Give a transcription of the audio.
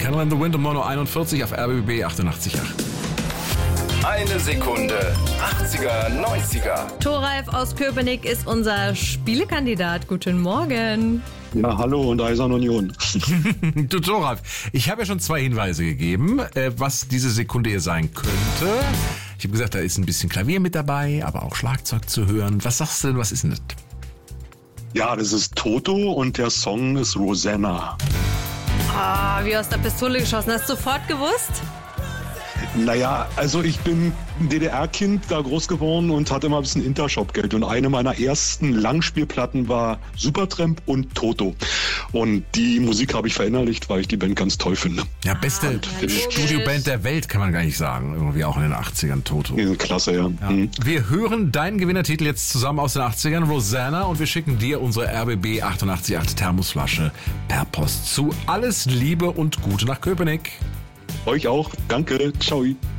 Candle in the Wind um 9.41 Uhr auf RBB 88.8. Eine Sekunde, 80er, 90er. Thoralf aus Köpenick ist unser Spielekandidat. Guten Morgen. Ja, hallo und Eisern Union. Du Thoralf, ich habe ja schon 2 Hinweise gegeben, was diese Sekunde hier sein könnte. Ich habe gesagt, da ist ein bisschen Klavier mit dabei, aber auch Schlagzeug zu hören. Was sagst du denn, was ist denn das? Ja, das ist Toto und der Song ist Rosanna. Wie aus der Pistole geschossen. Hast du sofort gewusst? Naja, also ich bin ein DDR-Kind, da groß geworden und hatte immer ein bisschen Intershop-Geld. Und eine meiner ersten Langspielplatten war Supertramp und Toto. Und die Musik habe ich verinnerlicht, weil ich die Band ganz toll finde. Ja, beste Studioband der Welt, kann man gar nicht sagen. Irgendwie auch in den 80ern, Toto. Die sind klasse, ja. Wir hören deinen Gewinnertitel jetzt zusammen aus den 80ern, Rosanna, und wir schicken dir unsere RBB 88.8 Thermosflasche per Post zu. Alles Liebe und Gute nach Köpenick. Euch auch. Danke. Ciao.